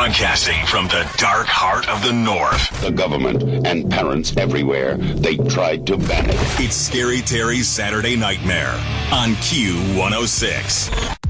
Broadcasting from the dark heart of the North. The government and parents everywhere, they tried to ban it. It's Scary Terry's Saturday Nightmare on Q106.